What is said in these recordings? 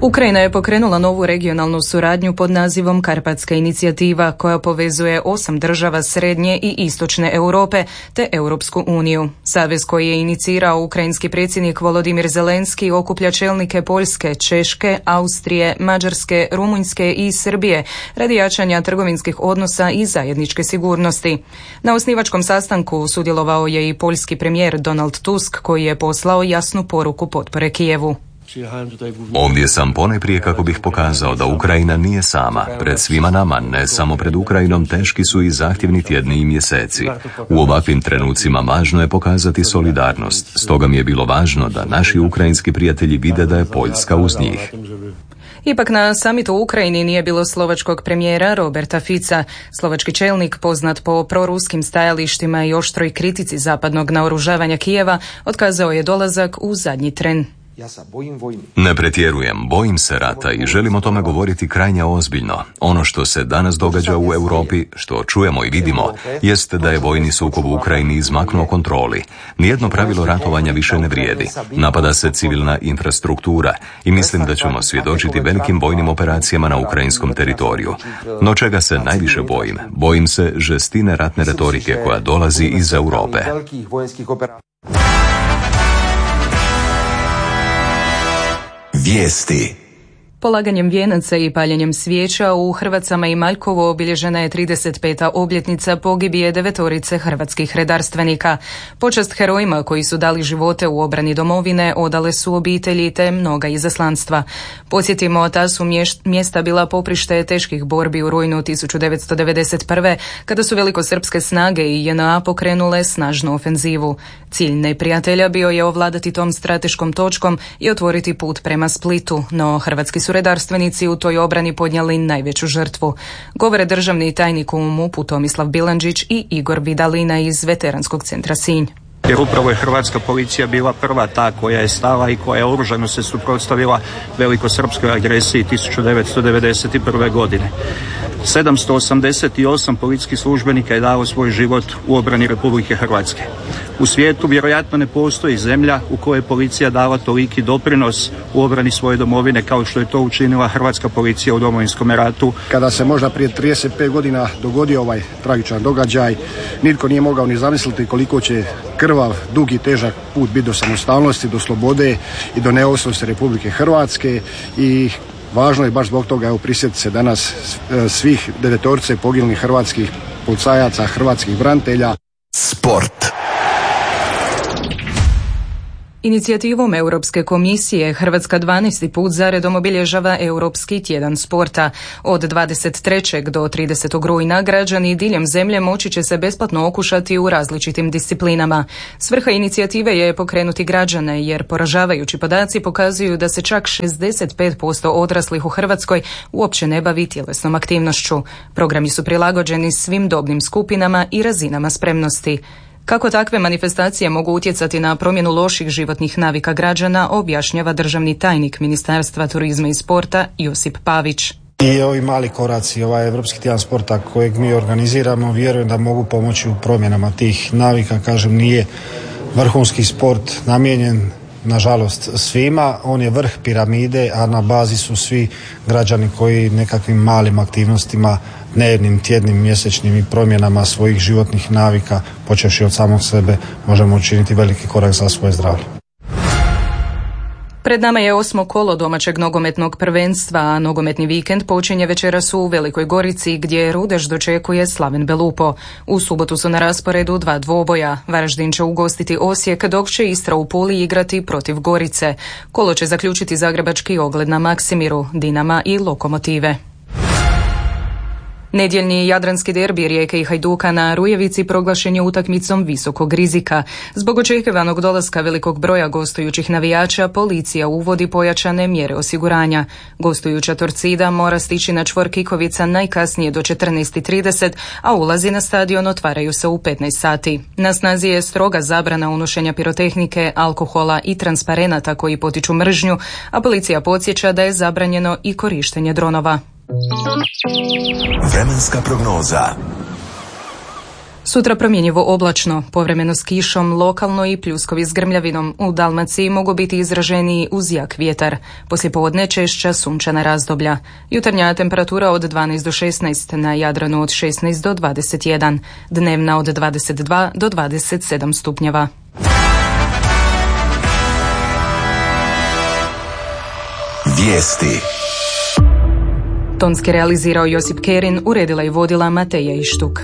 Ukrajina je pokrenula novu regionalnu suradnju pod nazivom Karpatska inicijativa koja povezuje 8 država srednje i istočne Europe te Europsku uniju. Savez koji je inicirao ukrajinski predsjednik Volodimir Zelenski okuplja čelnike Poljske, Češke, Austrije, Mađarske, Rumunjske i Srbije radi jačanja trgovinskih odnosa i zajedničke sigurnosti. Na osnivačkom sastanku sudjelovao je i poljski premijer Donald Tusk koji je poslao jasnu poruku potpore Kijevu. Ovdje sam ponajprije kako bih pokazao da Ukrajina nije sama. Pred svima nama, ne samo pred Ukrajinom, teški su i zahtjevni tjedni i mjeseci. U ovakvim trenucima važno je pokazati solidarnost. Stoga mi je bilo važno da naši ukrajinski prijatelji vide da je Poljska uz njih. Ipak na samitu u Ukrajini nije bilo slovačkog premijera Roberta Fica. Slovački čelnik, poznat po proruskim stajalištima i oštroj kritici zapadnog naoružavanja Kijeva, otkazao je dolazak u zadnji tren. Ne pretjerujem, bojim se rata i želim o tome govoriti krajnje ozbiljno. Ono što se danas događa u Europi, što čujemo i vidimo, jest da je vojni sukob u Ukrajini izmaknuo kontroli. Nijedno pravilo ratovanja više ne vrijedi. Napada se civilna infrastruktura i mislim da ćemo svjedočiti velikim vojnim operacijama na ukrajinskom teritoriju. No čega se najviše bojim? Bojim se žestine ratne retorike koja dolazi iz Europe. Vijesti. Polaganjem vijenaca i paljenjem svijeća u Hrvacama i Maljkovo obilježena je 35. obljetnica pogibije 9 hrvatskih redarstvenika. Počast herojima koji su dali živote u obrani domovine odale su obitelji te mnoga izaslanstva. Podsjetimo, ta su mjesta bila poprište teških borbi u rujnu 1991. kada su velikosrpske snage i JNA pokrenule snažnu ofenzivu. Cilj neprijatelja bio je ovladati tom strateškom točkom i otvoriti put prema Splitu, no hrvatski su redarstvenici u toj obrani podnijeli najveću žrtvu. Govore državni tajnik u MUP-u Tomislav Bilandžić i Igor Vidalina iz Veteranskog centra Sinj. Jer upravo je hrvatska policija bila prva ta koja je stala i koja je oružano se suprotstavila velikosrpskoj agresiji 1991. godine. 788 policijskih službenika je dalo svoj život u obrani Republike Hrvatske. U svijetu vjerojatno ne postoji zemlja u kojoj je policija dala toliki doprinos u obrani svoje domovine kao što je to učinila hrvatska policija u Domovinskom ratu. Kada se možda prije 35 godina dogodio ovaj tragičan događaj, nitko nije mogao ni zamisliti koliko će krvav, dug i težak put biti do samostalnosti, do slobode i do neovisnosti Republike Hrvatske i važno je baš zbog toga prisjetiti se danas svih 9 poginulih hrvatskih policajaca, hrvatskih branitelja. Sport. Inicijativom Europske komisije Hrvatska 12. put zaredom obilježava Europski tjedan sporta. Od 23. do 30. rujna građani diljem zemlje moći će se besplatno okušati u različitim disciplinama. Svrha inicijative je pokrenuti građane jer poražavajući podaci pokazuju da se čak 65% odraslih u Hrvatskoj uopće ne bavi tjelesnom aktivnošću. Programi su prilagođeni svim dobnim skupinama i razinama spremnosti. Kako takve manifestacije mogu utjecati na promjenu loših životnih navika građana, objašnjava državni tajnik Ministarstva turizma i sporta Josip Pavić. I ovi mali koraci, ovaj Europski tjedan sporta kojeg mi organiziramo, vjerujem da mogu pomoći u promjenama tih navika. Kažem, nije vrhunski sport namijenjen nažalost svima, on je vrh piramide, a na bazi su svi građani koji nekakvim malim aktivnostima, dnevnim, tjednim, mjesečnim i promjenama svojih životnih navika, počevši od samog sebe, možemo učiniti veliki korak za svoje zdravlje. Pred nama je 8. kolo domaćeg nogometnog prvenstva, a nogometni vikend počinje večeras u Velikoj Gorici gdje Rudeš dočekuje Slaven Belupo. U subotu su na rasporedu 2 dvoboja. Varaždin će ugostiti Osijek, dok će Istra u Puli igrati protiv Gorice. Kolo će zaključiti zagrebački Ogled na Maksimiru, Dinama i Lokomotive. Nedjeljni jadranski derbi Rijeke i Hajduka na Rujevici proglašen je utakmicom visokog rizika. Zbog očekivanog dolaska velikog broja gostujućih navijača, policija uvodi pojačane mjere osiguranja. Gostujuća Torcida mora stići na čvor Kikovica najkasnije do 14:30, a ulazi na stadion otvaraju se u 15 sati. Na snazi je stroga zabrana unošenja pirotehnike, alkohola i transparenata koji potiču mržnju, a policija podsjeća da je zabranjeno i korištenje dronova. Vremenska prognoza. Sutra promjenjivo oblačno, povremeno s kišom, lokalno i pljuskovi s grmljavinom. U Dalmaciji mogu biti izraženiji uz jak vjetar. Poslijepodne češća sunčana razdoblja. Jutarnja temperatura od 12 do 16, na Jadranu od 16 do 21, dnevna od 22 do 27 stupnjeva. Vijesti. Tonski realizirao Josip Kerin, uredila i vodila Mateja Ištuk.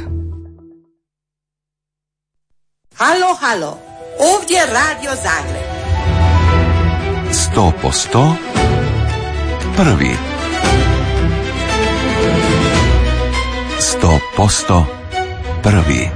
Halo, halo, ovdje Radio Zagreb. 100% prvi. 100% prvi.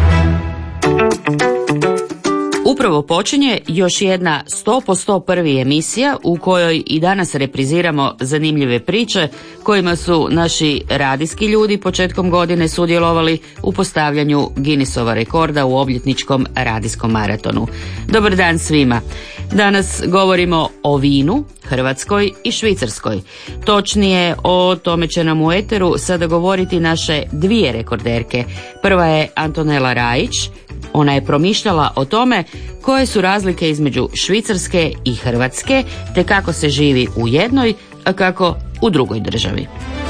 Upravo počinje još jedna 100% prvi emisija u kojoj i danas repriziramo zanimljive priče kojima su naši radijski ljudi početkom godine sudjelovali u postavljanju Guinnessova rekorda u obljetničkom radijskom maratonu. Dobar dan svima. Danas govorimo o vinu, Hrvatskoj i Švicarskoj. Točnije, o tome će nam u eteru sada govoriti naše dvije rekorderke. Prva je Antonela Rajić. Ona je promišljala o tome koje su razlike između Švicarske i Hrvatske, te kako se živi u jednoj, a kako u drugoj državi.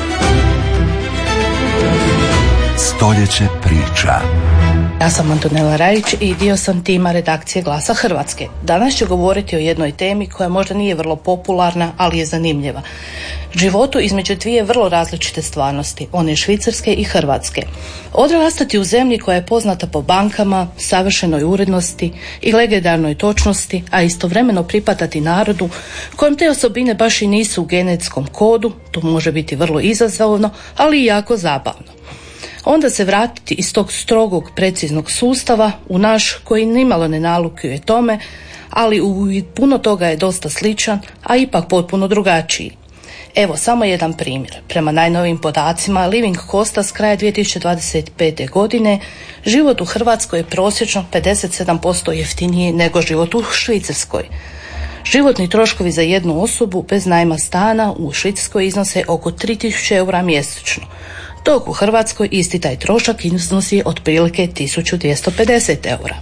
Stoljeće priča. Ja sam Antonela Rajić i dio sam tima redakcije Glasa Hrvatske. Danas ću govoriti o jednoj temi koja možda nije vrlo popularna, ali je zanimljiva. Životu između dvije vrlo različite stvarnosti, one Švicarske i Hrvatske. Odrastati u zemlji koja je poznata po bankama, savršenoj urednosti i legendarnoj točnosti, a istovremeno pripadati narodu kojem te osobine baš i nisu u genetskom kodu, to može biti vrlo izazovno, ali i jako zabavno. Onda se vratiti iz tog strogog, preciznog sustava u naš koji nimalo ne nalikuje tome, ali u puno toga je dosta sličan, a ipak potpuno drugačiji. Evo samo jedan primjer. Prema najnovijim podacima Living Costa s kraja 2025. godine život u Hrvatskoj je prosječno 57% jeftiniji nego život u Švicarskoj. Životni troškovi za jednu osobu bez najma stana u Švicarskoj iznose oko 3000 eura mjesečno, dok u Hrvatskoj isti taj trošak iznosi otprilike 1250 eura.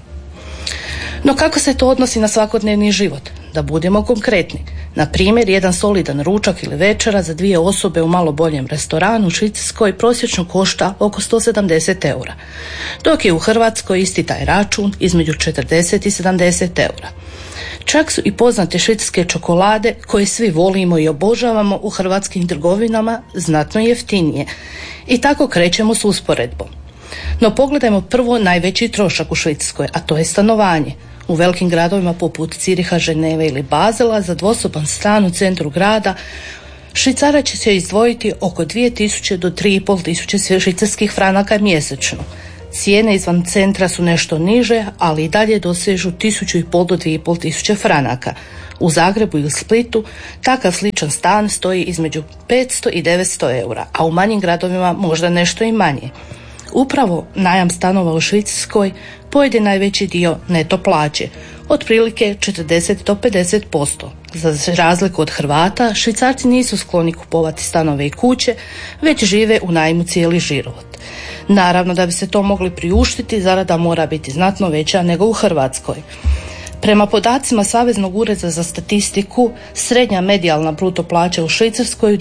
No kako se to odnosi na svakodnevni život? Da budemo konkretni. Na primjer, jedan solidan ručak ili večera za dvije osobe u malo boljem restoranu u Švicarskoj prosječno košta oko 170 eura, dok je u Hrvatskoj isti taj račun između 40 i 70 eura. Čak su i poznate švicarske čokolade koje svi volimo i obožavamo u hrvatskim trgovinama znatno jeftinije. I tako krećemo s usporedbom. No pogledajmo prvo najveći trošak u Švicarskoj, a to je stanovanje. U velikim gradovima poput Ciriha, Ženeve ili Bazela za dvosoban stan u centru grada Švicarac će se izdvojiti oko 2000 do 3500 švicarskih franaka mjesečno. Cijene izvan centra su nešto niže, ali i dalje dosežu 1500 do 2500 franaka. U Zagrebu ili Splitu takav sličan stan stoji između 500 i 900 eura, a u manjim gradovima možda nešto i manje. Upravo najam stanova u Švicarskoj pojede najveći dio neto plaće, otprilike 40 do 50%. Za razliku od Hrvata, Švicarci nisu skloni kupovati stanove i kuće, već žive u najmu cijeli život. Naravno, da bi se to mogli priuštiti, zarada mora biti znatno veća nego u Hrvatskoj. Prema podacima Saveznog ureda za statistiku, srednja medijalna bruto plaća u Švicarskoj u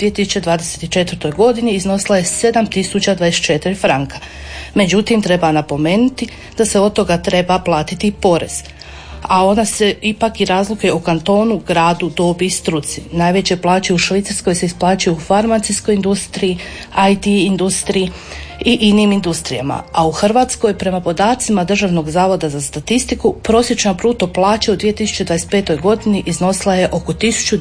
2024. godini iznosila je 7024 franka. Međutim, treba napomenuti da se od toga treba platiti i porez. A ona se ipak i razlikuje u kantonu, gradu, dobi i struci. Najveće plaće u Švicarskoj se isplaćuju u farmacijskoj industriji, IT industriji i inim industrijama, a u Hrvatskoj prema podacima Državnog zavoda za statistiku prosječna bruto plaća u 2025. godini iznosila je oko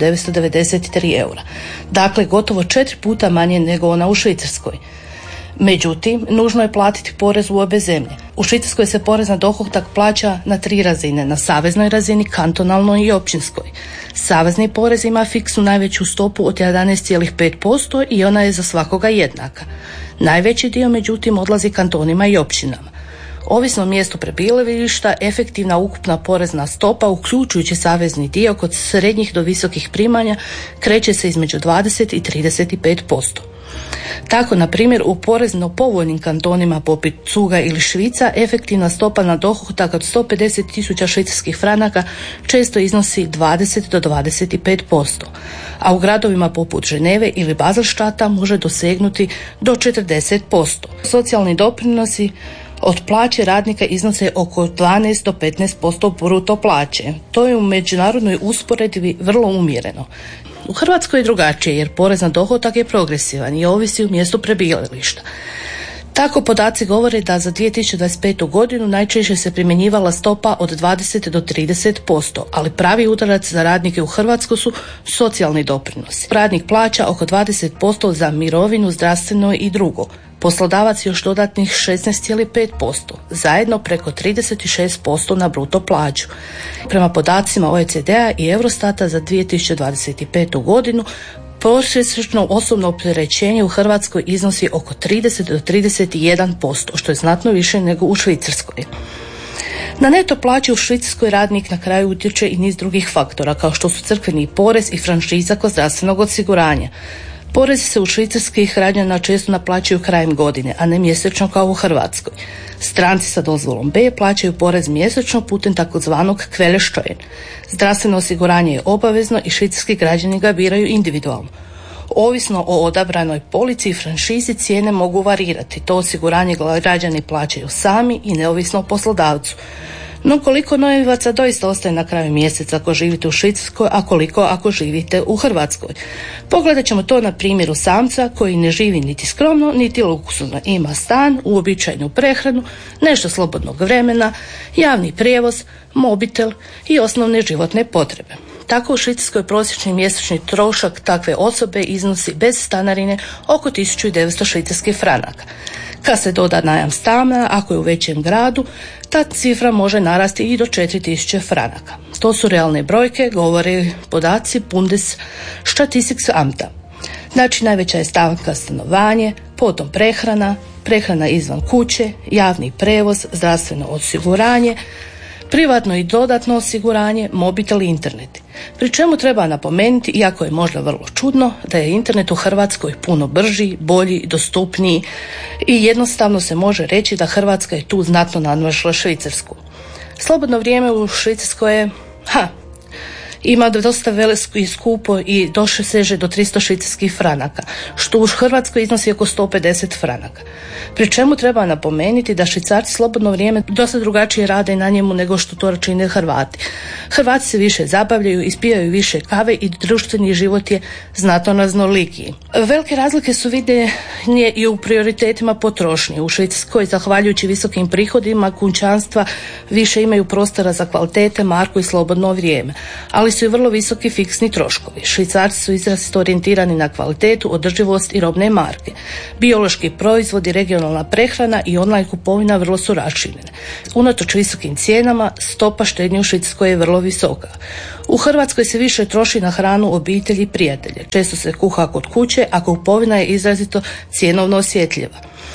1993 eura. Dakle, gotovo 4 puta manje nego ona u Švicarskoj. Međutim, nužno je platiti porez u obe zemlje. U Švicarskoj se porez na dohodak plaća na 3 razine, na saveznoj razini, kantonalnoj i općinskoj. Savezni porez ima fiksnu najveću stopu od 11,5% i ona je za svakoga jednaka. Najveći dio, međutim, odlazi kantonima i općinama. Ovisno o mjestu prebivališta, efektivna ukupna porezna stopa, uključujući savezni dio kod srednjih do visokih primanja, kreće se između 20 i 35%. Tako, na primjer, u porezno povoljnim kantonima poput Cuga ili Švica efektivna stopa na dohodak od 150.000 švicarskih franaka često iznosi 20 do 25%, a u gradovima poput Ženeve ili Bazelštata može dosegnuti do 40%. Socijalni doprinosi od plaće radnika iznose oko 12 do 15% bruto plaće. To je u međunarodnoj usporedbi vrlo umjereno. U Hrvatskoj je drugačije jer porez na dohodak je progresivan i ovisi u mjestu prebivališta. Tako podaci govore da za 2025. godinu najčešće se primjenjivala stopa od 20 do 30%, ali pravi udarac za radnike u Hrvatskoj su socijalni doprinosi. Radnik plaća oko 20% za mirovinu, zdravstveno i drugo. Poslodavac još dodatnih 16,5%, zajedno preko 36% na bruto plaću. Prema podacima OECD-a i Eurostata za 2025. godinu, prosječno osobno opterećenje u Hrvatskoj iznosi oko 30 do 31%, što je znatno više nego u Švicarskoj. Na neto plaću u Švicarskoj radnik na kraju utječe i niz drugih faktora, kao što su crkveni porez i franšiza kod zdravstvenog osiguranja. Porezi se u švicarskih građana često naplaćuju krajem godine, a ne mjesečno kao u Hrvatskoj. Stranci sa dozvolom B plaćaju porez mjesečno putem takozvanog Quellensteuer. Zdravstveno osiguranje je obavezno i švicarski građani ga biraju individualno. Ovisno o odabranoj polici i franšizi cijene mogu varirati. To osiguranje građani plaćaju sami i neovisno o poslodavcu. No koliko novaca doista ostaje na kraju mjeseca ako živite u Švicarskoj, a koliko ako živite u Hrvatskoj? Pogledat ćemo to na primjeru samca koji ne živi niti skromno, niti luksuzno. Ima stan, uobičajenu prehranu, nešto slobodnog vremena, javni prijevoz, mobitel i osnovne životne potrebe. Tako u Švicarskoj prosječni mjesečni trošak takve osobe iznosi bez stanarine oko 1900 švicarskih franaka. Kad se doda najam stana, ako je u većem gradu, ta cifra može narasti i do 4000 franaka. To su realne brojke, govore podaci Bundesstatistikamta. Znači, najveća je stavka stanovanje, potom prehrana izvan kuće, javni prevoz, zdravstveno osiguranje, privatno i dodatno osiguranje, mobitel i internet. Pri čemu treba napomenuti, iako je možda vrlo čudno, da je internet u Hrvatskoj puno brži, bolji, dostupniji i jednostavno se može reći da Hrvatska je tu znatno nadmašila Švicarsku. Slobodno vrijeme u Švicarskoj je ima dosta veliko i skupo i seže do 300 švicarskih franaka, što u Hrvatskoj iznosi oko 150 franaka. Pri čemu treba napomenuti da Švicarci slobodno vrijeme dosta drugačije rade na njemu nego što to čine Hrvati. Hrvati se više zabavljaju, ispijaju više kave i društveni život je znatno raznolikiji. Velike razlike su vidne i u prioritetima potrošnje. U Švicarskoj, zahvaljujući visokim prihodima, kućanstva više imaju prostora za kvalitete, marku i slobodno vrijeme, ali su i vrlo visoki fiksni troškovi. Švicarci su izrazito orijentirani na kvalitetu, održivost i robne marke. Biološki proizvodi, regionalna prehrana i online kupovina vrlo su raširene. Unatoč visokim cijenama, stopa štednje u Švicarskoj je vrlo visoka. U Hrvatskoj se više troši na hranu obitelji i prijatelje. Često se kuha kod kuće, a kupovina je izrazito cjenovno osjetljiva.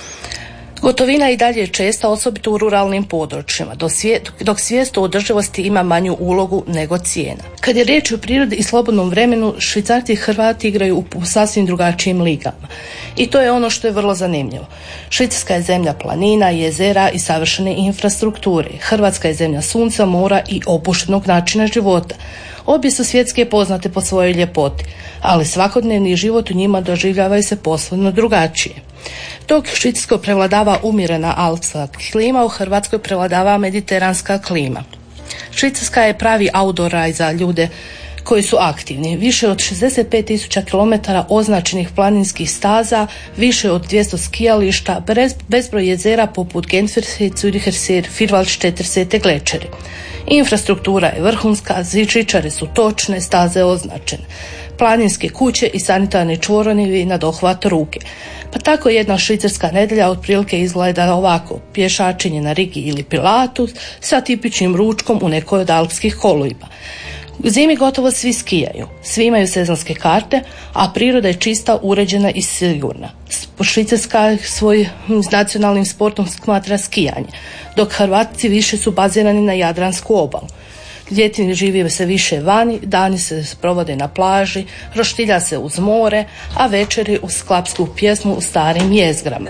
Gotovina i dalje je česta, osobito u ruralnim područjima, dok svijest o održivosti ima manju ulogu nego cijena. Kad je riječ o prirodi i slobodnom vremenu, Švicarci i Hrvati igraju u sasvim drugačijim ligama. I to je ono što je vrlo zanimljivo. Švicarska je zemlja planina, jezera i savršene infrastrukture. Hrvatska je zemlja sunca, mora i opuštenog načina života. Obje su svjetske poznate po svojoj ljepoti, ali svakodnevni život u njima doživljavaju se poslovno drugačije. Dok u Švicarskoj prevladava umjerena alpska klima, u Hrvatskoj prevladava mediteranska klima. Švicarska je pravi outdoor raj za ljude koji su aktivni. Više od 65.000 km označenih planinskih staza, više od 200 skijališta, bezbroj jezera poput Genfersee, Zürichersee, Vierwaldstättersee te glečeri. Infrastruktura je vrhunska, žičare su točne, staze označene. Planinske kuće i sanitarni čvorovi na dohvat ruke. Pa tako jedna švicarska nedjelja otprilike izgleda ovako: pješačenje na Rigi ili Pilatu sa tipičnim ručkom u nekoj od alpskih kolujba. U zimi gotovo svi skijaju, svi imaju sezonske karte, a priroda je čista, uređena i sigurna. Švicarska svoj nacionalnim sportom smatra skijanje, dok Hrvati više su bazirani na Jadransku obalu. Ljeti živi se više vani, dani se provode na plaži, roštilja se uz more, a večeri uz klapsku pjesmu u starim jezgrama.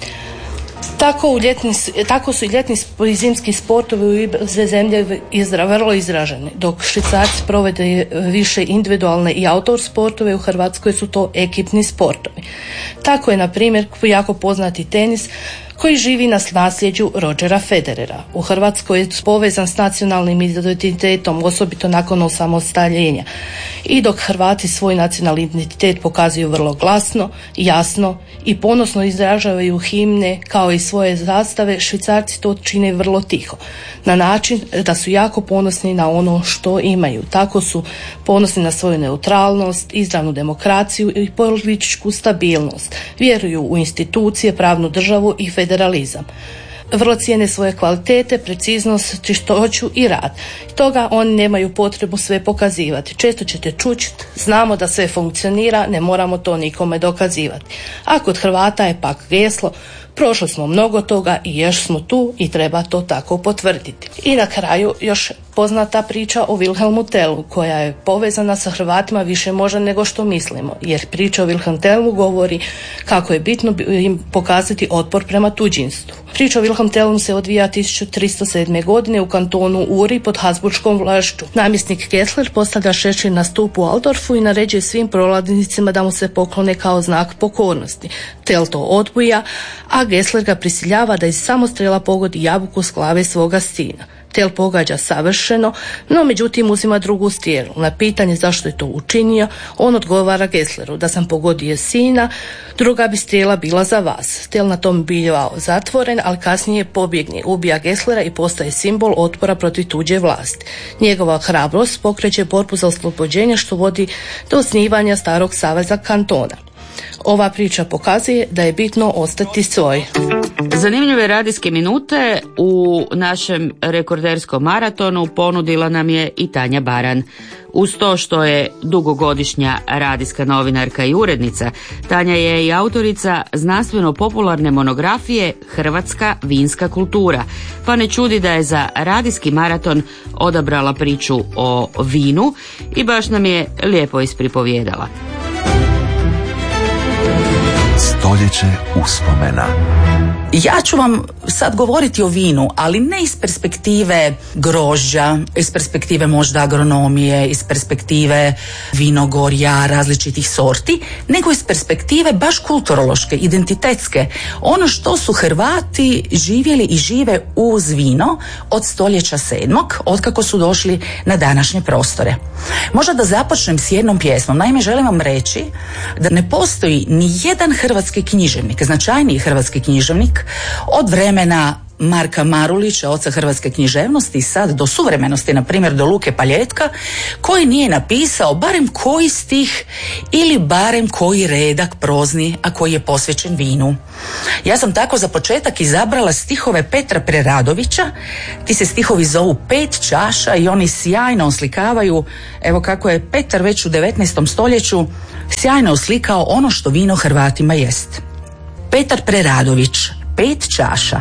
Tako su i ljetni i zimski sportovi u sve zemlje vrlo izraženi. Dok Švicarci provode više individualne i outdoor sportove, u Hrvatskoj su to ekipni sportovi. Tako je, na primjer, jako poznati tenis koji živi na nasljeđu Rodgera Federera. U Hrvatskoj je povezan s nacionalnim identitetom, osobito nakon osamostaljenja. I dok Hrvati svoj nacionalni identitet pokazuju vrlo glasno, jasno i ponosno izražavaju himne kao i svoje zastave, Švicarci to čine vrlo tiho, na način da su jako ponosni na ono što imaju. Tako su ponosni na svoju neutralnost, izravnu demokraciju i političku stabilnost. Vjeruju u institucije, pravnu državu i federalizam. Vrlo cijene svoje kvalitete, preciznost, čistoću i rad. Toga oni nemaju potrebu sve pokazivati. Često ćete čuti, znamo da sve funkcionira, ne moramo to nikome dokazivati. A kod Hrvata je pak geslo, prošli smo mnogo toga i još smo tu i treba to tako potvrditi. I na kraju još poznata priča o Wilhelmu Tellu, koja je povezana sa Hrvatima više možda nego što mislimo, jer priča o Wilhelmu Tellu govori kako je bitno im pokazati otpor prema tuđinstvu. Priča o Wilhelmu Tellu se odvija 1307. godine u kantonu Uri pod Habsburškom vlašću. Namjesnik Gessler postavlja šešir na stup u Altdorfu i naređuje svim prolaznicima da mu se poklone kao znak pokornosti. Tell to odbija, a Gessler ga prisiljava da iz samostrela pogodi jabuku s glave svoga sina. Tell pogađa savršeno, no međutim uzima drugu strijelu. Na pitanje zašto je to učinio, on odgovara Gessleru: da sam pogodio sina, druga bi strijela bila za vas. Tell na tom bivao zatvoren, ali kasnije pobjegne, ubija Gesslera i postaje simbol otpora protiv tuđe vlasti. Njegova hrabrost pokreće borbu za oslobođenje, što vodi do osnivanja starog saveza kantona. Ova priča pokazuje da je bitno ostati svoj. Zanimljive radijske minute u našem rekorderskom maratonu ponudila nam je i Tanja Baran. Uz to što je dugogodišnja radijska novinarka i urednica, Tanja je i autorica znanstveno-popularne monografije Hrvatska vinska kultura, pa ne čudi da je za radijski maraton odabrala priču o vinu i baš nam je lijepo ispripovijedala. Stoljeće uspomena. Ja ću vam sad govoriti o vinu, ali ne iz perspektive grožđa, iz perspektive možda agronomije, iz perspektive vinogorja, različitih sorti, nego iz perspektive baš kulturološke, identitetske. Ono što su Hrvati živjeli i žive uz vino od stoljeća 7. otkako su došli na današnje prostore. Možda da započnem s jednom pjesmom. Naime, želim vam reći da ne postoji ni jedan hrvatski književnik, značajniji hrvatski književnik od vremena Marka Marulića, oca hrvatske književnosti, sad do suvremenosti, na primjer do Luke Paljetka, koji nije napisao barem koji stih ili barem koji redak prozni, a koji je posvećen vinu. Ja sam tako za početak izabrala stihove Petra Preradovića. Ti se stihovi zovu Pet čaša i oni sjajno oslikavaju, evo kako je Petar već u 19. stoljeću sjajno oslikao ono što vino Hrvatima jest. Petar Preradović, Pet čaša.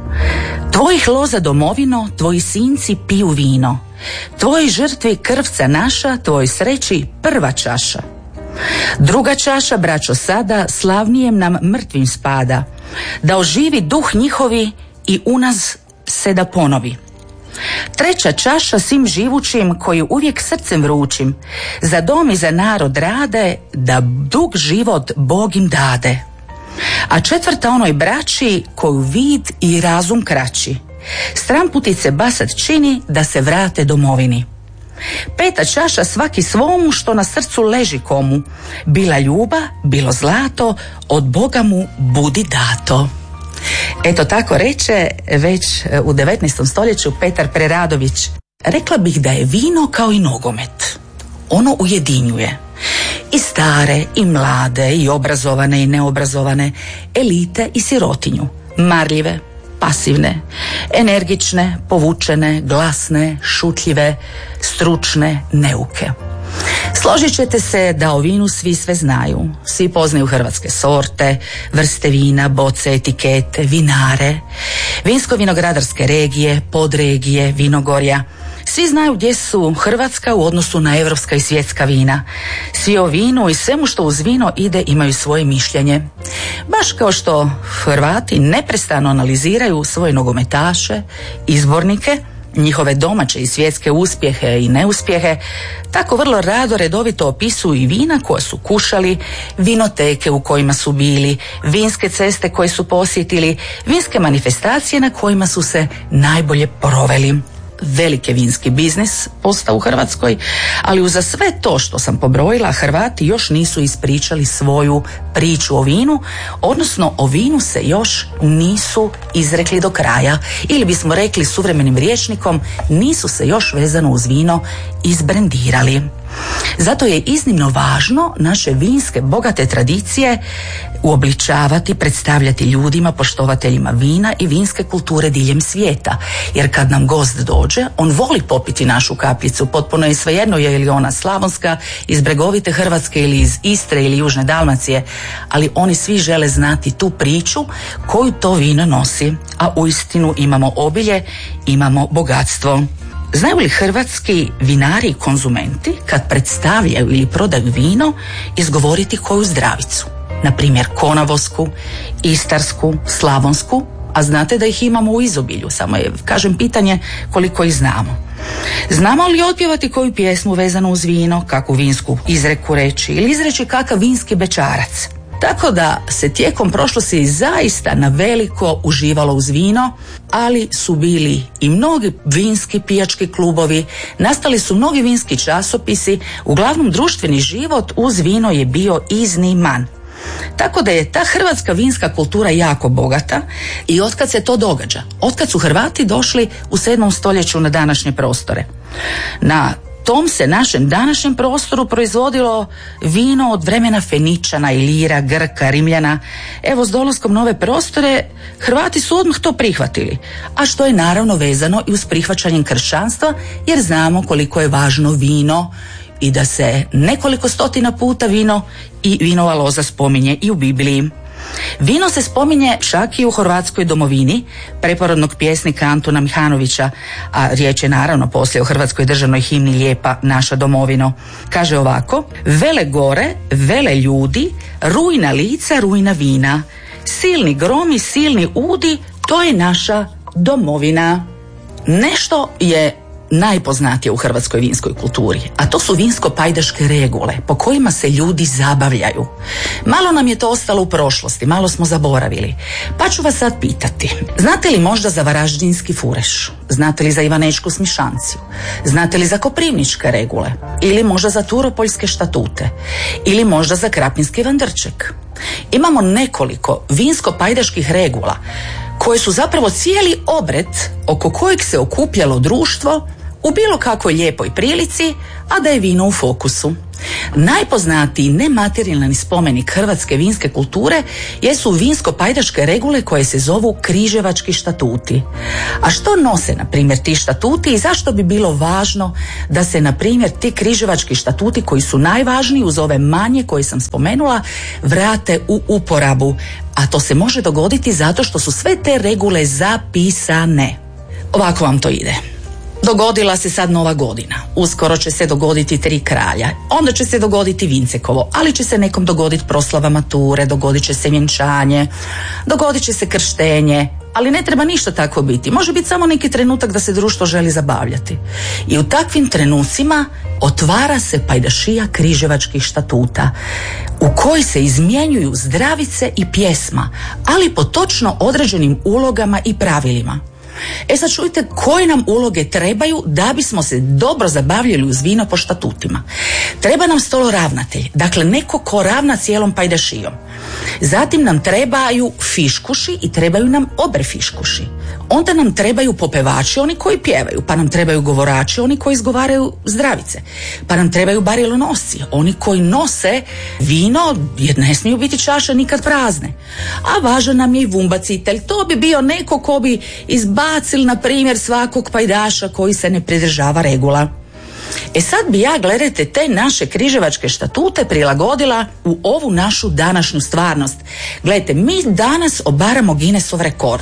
Tvojih loza domovino, tvoji sinci piju vino. Tvoji žrtvi krvca naša, tvoj sreći prva čaša. Druga čaša, braćo, sada slavnijem nam mrtvim spada, da oživi duh njihovi i u nas se da ponovi. Treća čaša svim živućim koji uvijek srcem vrućim, za dom i za narod rade, da dug život Bog im dade. A četvrta onoj braći koju vid i razum kraći, stramputice basat čini da se vrate domovini. Peta čaša svaki svomu što na srcu leži komu, bila ljubav, bilo zlato, od Boga mu budi dato. Eto tako reče već u 19. stoljeću Petar Preradović. Rekla bih da je vino kao i nogomet. Ono ujedinjuje i stare i mlade i obrazovane i neobrazovane, elite i sirotinju, marljive, pasivne, energične, povučene, glasne, šutljive, stručne, neuke. Složit ćete se da o vinu svi sve znaju. Svi poznaju hrvatske sorte, vrste vina, boce, etikete, vinare, vinsko-vinogradarske regije, podregije, vinogorja. Svi znaju gdje su Hrvatska u odnosu na europska i svjetska vina. Svi o vinu i svemu što uz vino ide imaju svoje mišljenje. Baš kao što Hrvati neprestano analiziraju svoje nogometaše, izbornike, njihove domaće i svjetske uspjehe i neuspjehe, tako vrlo rado redovito opisuju i vina koja su kušali, vinoteke u kojima su bili, vinske ceste koje su posjetili, vinske manifestacije na kojima su se najbolje proveli. Veliki vinski biznis postao u Hrvatskoj, ali uza sve to što sam pobrojila, Hrvati još nisu ispričali svoju priču o vinu, odnosno o vinu se još nisu izrekli do kraja, ili bismo rekli suvremenim rječnikom, nisu se još vezano uz vino izbrendirali. Zato je iznimno važno naše vinske bogate tradicije uobličavati, predstavljati ljudima, poštovateljima vina i vinske kulture diljem svijeta. Jer kad nam gost dođe, on voli popiti našu kapljicu, potpuno je svejedno je li ona slavonska, iz bregovite Hrvatske ili iz Istre ili Južne Dalmacije, ali oni svi žele znati tu priču koju to vino nosi, a uistinu imamo obilje, imamo bogatstvo. Znaju li hrvatski vinari i konzumenti kad predstavljaju ili prodaju vino izgovoriti koju zdravicu? Na primjer konavosku, istarsku, slavonsku, a znate da ih imamo u izobilju, samo je, kažem, pitanje koliko ih znamo. Znamo li otpjevati koju pjesmu vezanu uz vino, kakvu vinsku izreku reći ili izreći kakav vinski bećarac? Tako da se tijekom prošlosti zaista na veliko uživalo uz vino, ali su bili i mnogi vinski pijački klubovi, nastali su mnogi vinski časopisi, uglavnom društveni život uz vino je bio izniman. Tako da je ta hrvatska vinska kultura jako bogata i otkad se to događa? Otkad su Hrvati došli u 7. stoljeću na današnje prostore. Na tom se našem današnjem prostoru proizvodilo vino od vremena Feničana, Ilira, Grka, Rimljana. Evo, s dolaskom na ove prostore Hrvati su odmah to prihvatili, a što je naravno vezano i uz prihvaćanjem kršćanstva, jer znamo koliko je važno vino i da se nekoliko stotina puta vino i vinova loza spominje i u Bibliji. Vino se spominje čak i u Hrvatskoj domovini preporodnog pjesnika Antuna Mihanovića, a riječ je naravno poslije o hrvatskoj državnoj himni Lijepa naša domovino. Kaže ovako: vele gore, vele ljudi, rujna lica, rujna vina, silni gromi, silni udi, to je naša domovina. Nešto je najpoznatije u hrvatskoj vinskoj kulturi, a to su vinsko-pajdaške regule po kojima se ljudi zabavljaju. Malo nam je to ostalo u prošlosti, malo smo zaboravili. Pa ću vas sad pitati, znate li možda za varaždinski fureš? Znate li za ivanečku smišanciju? Znate li za koprivničke regule? Ili možda za turopoljske štatute? Ili možda za krapinski vandrček? Imamo nekoliko vinsko-pajdaških regula koje su zapravo cijeli obred oko kojeg se okupljalo društvo u bilo kakvoj lijepoj prilici, a da je vino u fokusu. Najpoznatiji nematerijalni spomenik hrvatske vinske kulture jesu vinsko-pajdaške regule koje se zovu križevački štatuti. A što nose, na primjer, ti štatuti i zašto bi bilo važno da se, na primjer, ti križevački štatuti koji su najvažniji uz ove manje koje sam spomenula vrate u uporabu? A to se može dogoditi zato što su sve te regule zapisane. Ovako vam to ide. Dogodila se sad Nova godina, uskoro će se dogoditi 3 kralja, onda će se dogoditi Vincekovo, ali će se nekom dogoditi proslava mature, dogodit će se vjenčanje, dogodit će se krštenje, ali ne treba ništa tako biti, može biti samo neki trenutak da se društvo želi zabavljati. I u takvim trenucima otvara se pajdašija križevačkih štatuta u koji se izmjenjuju zdravice i pjesma, ali po točno određenim ulogama i pravilima. E sad čujte koje nam uloge trebaju da bismo se dobro zabavljali uz vino po štatutima. Treba nam stoloravnatelj, dakle neko ko ravna cijelom pajdašijom. Zatim nam trebaju fiškuši i trebaju nam obrefiškuši. Onda nam trebaju popevači, oni koji pjevaju, pa nam trebaju govorači, oni koji izgovaraju zdravice, pa nam trebaju barilonosci, oni koji nose vino jer ne smiju biti čaše nikad prazne. A važan nam je i vumbacitelj, to bi bio neko ko bi izbacil, na primjer, svakog pajdaša koji se ne pridržava regula. Sad bi ja, gledajte, te naše križevačke štatute prilagodila u ovu našu današnju stvarnost. Gledajte, mi danas obaramo Guinnessov rekord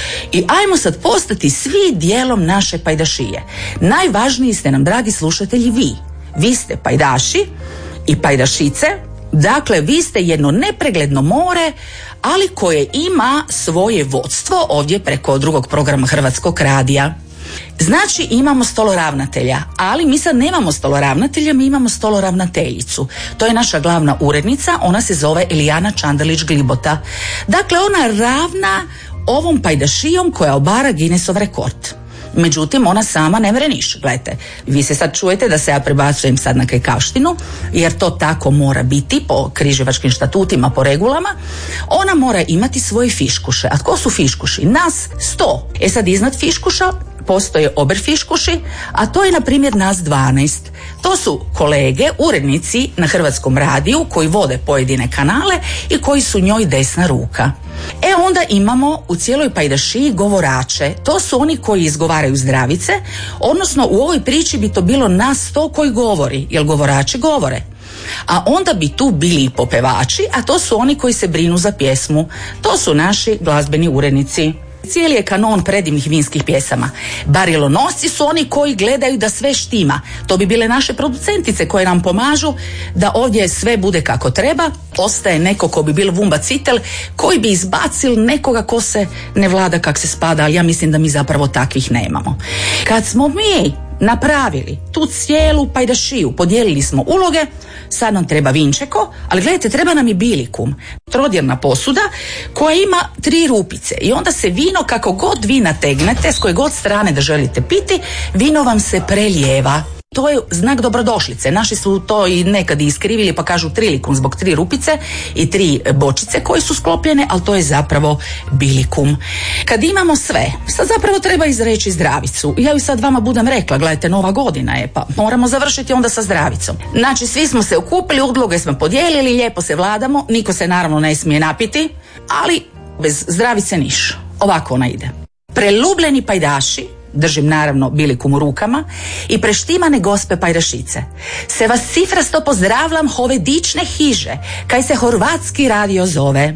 i ajmo sad postati svi dijelom naše pajdašije. Najvažniji ste nam, dragi slušatelji, vi. Vi ste pajdaši i pajdašice, dakle vi ste jedno nepregledno more, ali koje ima svoje vodstvo ovdje preko drugog programa Hrvatskog radija. Znači imamo stoloravnatelja, ali mi sad nemamo stoloravnatelja, mi imamo stoloravnateljicu. To je naša glavna urednica, ona se zove Elijana Čandelić-Glibota. Dakle, ona ravna ovom pajdašijom koja obara Guinnessov rekord. Međutim, ona sama ne mre niš. Gledajte, vi se sad čujete da se ja prebacujem sad na Kajkavštinu, jer to tako mora biti po križevačkim štatutima, po regulama. Ona mora imati svoje fiškuše. A tko su fiškuši? Nas 100. Sad iznad fiškuša postoje oberfiškuši, a to je na primjer nas 12. To su kolege, urednici na Hrvatskom radiju koji vode pojedine kanale i koji su njoj desna ruka. Onda imamo u cijeloj pajdašiji govorače. To su oni koji izgovaraju zdravice, odnosno u ovoj priči bi to bilo nas 100 koji govori, jer govorači govore. A onda bi tu bili i popevači, a to su oni koji se brinu za pjesmu. To su naši glazbeni urednici. Cijeli je kanon predivnih vinskih pjesama. Barilonosci su oni koji gledaju da sve štima. To bi bile naše producentice koje nam pomažu da ovdje sve bude kako treba. Ostaje neko ko bi bil vumbacitelj, koji bi izbacil nekoga ko se ne vlada kak se spada, ali ja mislim da mi zapravo takvih nemamo. Kad smo mi napravili tu cijelu pajdašiju, podijelili smo uloge, sad nam treba vinčeko, ali gledajte, treba nam i bilikum, trodjerna posuda koja ima 3 rupice i onda se vino, kako god vi nategnete, s koje god strane da želite piti, vino vam se prelijeva. To je znak dobrodošlice. Naši su to i nekad iskrivili pa kažu trilikum zbog 3 rupice i 3 bočice koje su sklopljene, ali to je zapravo bilikum. Kad imamo sve, sad zapravo treba izreći zdravicu. Ja ju sad vama budem rekla, gledajte, nova godina je, pa moramo završiti onda sa zdravicom. Znači, svi smo se okupili, uloge smo podijelili, lijepo se vladamo, niko se naravno ne smije napiti, ali bez zdravice niš. Ovako ona ide. Prelubljeni pajdaši, držim naravno bilikum u rukama, i preštimane gospe pajdašice, se vas cifrasto pozdravljam hove dične hiže, kaj se Horvatski radio zove.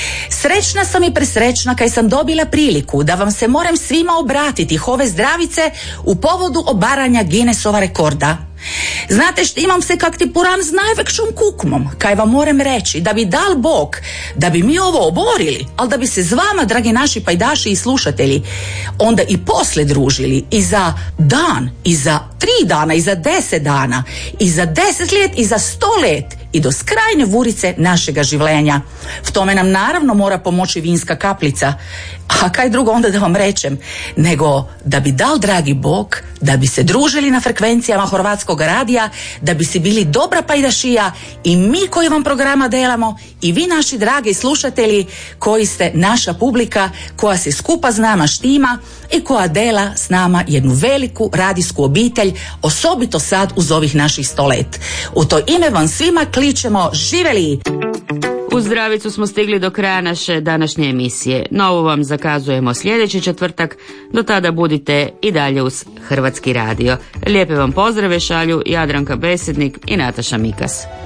Srećna sam i presrećna kaj sam dobila priliku da vam se moram svima obratiti hove zdravice u povodu obaranja Guinnessova rekorda. Znate što imam se kak ti puran z najvećom kukmom, kaj vam moram reći, da bi dal Bog, da bi mi ovo oborili, ali da bi se s vama, dragi naši pajdaši i slušatelji, onda i posle družili, i za dan, i za 3 dana, i za 10 dana, i za 10 let, i za 100 let, i do skrajne vurice našega življenja. V tome nam naravno mora pomoći vinska kaplica. A kaj drugo onda da vam rečem, nego da bi dal dragi Bog, da bi se družili na frekvencijama Horvatskog radija, da bi si bili dobra pajdašija i mi koji vam programa delamo i vi naši dragi slušatelji koji ste naša publika koja se skupa s nama štima i koja dela s nama jednu veliku radijsku obitelj, osobito sad uz ovih naših 100 let. U to ime vam svima kličemo živeli! U zdravicu smo stigli do kraja naše današnje emisije. Novu vam zakazujemo sljedeći četvrtak. Do tada budite i dalje uz Hrvatski radio. Lijepe vam pozdrave šalju Jadranka Besednik i Nataša Mikas.